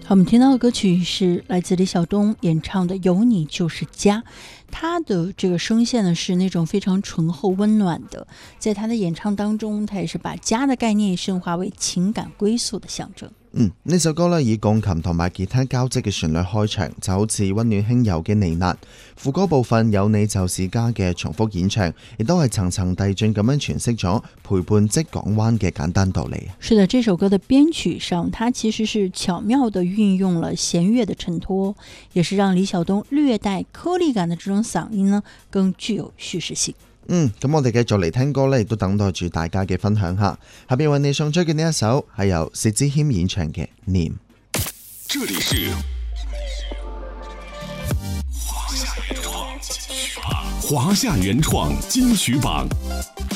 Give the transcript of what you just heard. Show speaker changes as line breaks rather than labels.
好，我们听到的歌曲是来自李晓东演唱的《有你就是家》，他的这个声线呢是那种非常醇厚温暖的，在他的演唱当中，他也是把家的概念升华为情感归宿的象征。
呢首歌以鋼琴同埋吉他交織嘅旋律開場，就好似溫暖輕柔嘅呢喃。副歌部分有你就是家嘅重複演唱，亦都係層層遞進咁樣詮釋咗陪伴即港灣嘅簡單道理。
是的，這首歌的編曲上，它其實是巧妙地運用了弦樂的襯托，也是讓李曉東略帶顆粒感的這種嗓音呢，更具有敘事性。
咁我哋繼續嚟聽歌呢，亦都等待住大家嘅分享下。下邊為你送出嘅呢一首係由薛之謙演唱嘅《念》。
這裡是華夏原創金曲榜。